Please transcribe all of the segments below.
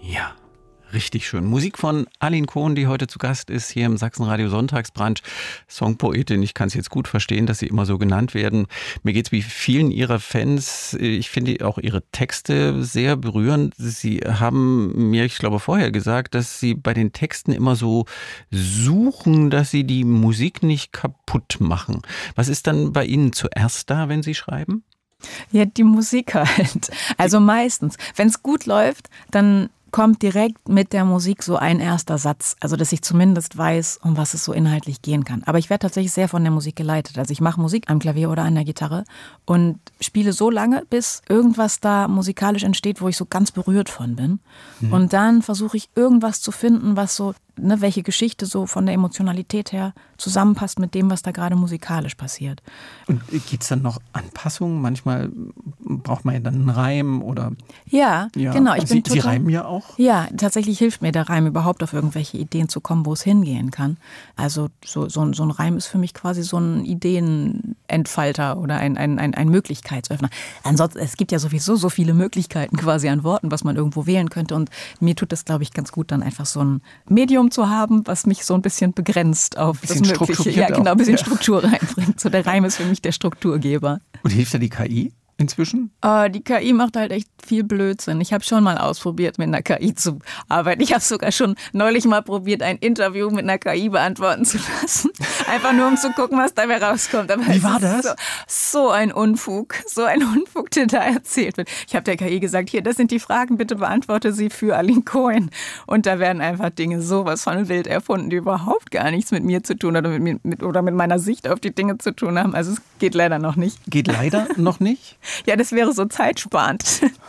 Ja, richtig schön. Musik von Aline Cohn, die heute zu Gast ist hier im Sachsenradio Sonntagsbrunch. Songpoetin, ich kann es jetzt gut verstehen, dass Sie immer so genannt werden. Mir geht's wie vielen Ihrer Fans. Ich finde auch Ihre Texte sehr berührend. Sie haben mir, ich glaube, vorher gesagt, dass Sie bei den Texten immer so suchen, dass Sie die Musik nicht kaputt machen. Was ist dann bei Ihnen zuerst da, wenn Sie schreiben? Ja, die Musik halt. Also meistens. Wenn es gut läuft, dann kommt direkt mit der Musik so ein erster Satz. Also, dass ich zumindest weiß, um was es so inhaltlich gehen kann. Aber ich werde tatsächlich sehr von der Musik geleitet. Also ich mache Musik am Klavier oder an der Gitarre und spiele so lange, bis irgendwas da musikalisch entsteht, wo ich so ganz berührt von bin. Und dann versuche ich irgendwas zu finden, was so, welche Geschichte so von der Emotionalität her zusammenpasst mit dem, was da gerade musikalisch passiert. Und gibt es dann noch Anpassungen? Manchmal braucht man ja dann einen Reim oder... Ja, genau. Sie reimen ja auch? Ja, tatsächlich hilft mir der Reim überhaupt auf irgendwelche Ideen zu kommen, wo es hingehen kann. Also so ein Reim ist für mich quasi so ein Ideenentfalter oder ein Möglichkeitsöffner. Ansonsten, es gibt ja sowieso so viele Möglichkeiten quasi an Worten, was man irgendwo wählen könnte. Und mir tut es, glaube ich, ganz gut, dann einfach so ein Medium zu haben, was mich so ein bisschen begrenzt auf das Mögliche. Ja, genau, ein bisschen Struktur reinbringt. So der Reim ist für mich der Strukturgeber. Und hilft da die KI inzwischen? Die KI macht halt echt viel Blödsinn. Ich habe schon mal ausprobiert, mit einer KI zu arbeiten. Ich habe sogar schon neulich mal probiert, ein Interview mit einer KI beantworten zu lassen. Einfach nur, um zu gucken, was dabei rauskommt. Aber wie war das? So ein Unfug, der da erzählt wird. Ich habe der KI gesagt, hier, das sind die Fragen, bitte beantworte sie für Aline Cohn. Und da werden einfach Dinge sowas von wild erfunden, die überhaupt gar nichts mit mir zu tun oder mit meiner Sicht auf die Dinge zu tun haben. Also es geht leider noch nicht. Geht leider noch nicht? Ja, das wäre so zeitsparend.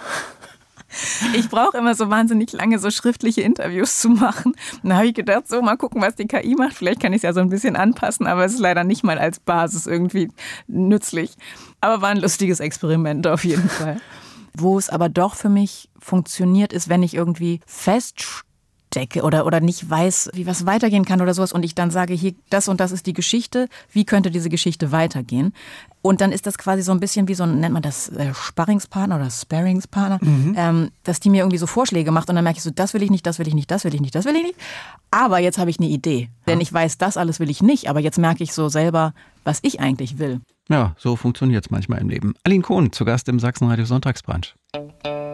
Ich brauche immer so wahnsinnig lange so schriftliche Interviews zu machen. Und da habe ich gedacht, so mal gucken, was die KI macht. Vielleicht kann ich es ja so ein bisschen anpassen, aber es ist leider nicht mal als Basis irgendwie nützlich. Aber war ein lustiges Experiment auf jeden Fall. Wo es aber doch für mich funktioniert, ist, wenn ich irgendwie feststecke oder nicht weiß, wie was weitergehen kann oder sowas und ich dann sage, hier, das und das ist die Geschichte, wie könnte diese Geschichte weitergehen? Und dann ist das quasi so ein bisschen wie so ein, nennt man das Sparringspartner oder Sparingspartner, dass die mir irgendwie so Vorschläge macht und dann merke ich so, das will ich nicht, das will ich nicht, das will ich nicht, das will ich nicht. Aber jetzt habe ich eine Idee, denn ich weiß, das alles will ich nicht, aber jetzt merke ich so selber, was ich eigentlich will. Ja, so funktioniert es manchmal im Leben. Aline Cohn, zu Gast im Sachsenradio Sonntagsbrunch.